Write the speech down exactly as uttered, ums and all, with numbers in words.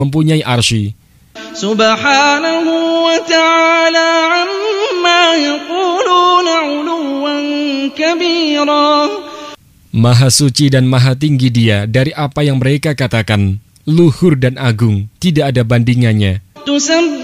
mempunyai arsy. Subhanahu wa ta'ala amma yaquluna 'uluwan kabira. Maha suci dan maha tinggi Dia dari apa yang mereka katakan. Luhur dan agung, tidak ada bandingannya.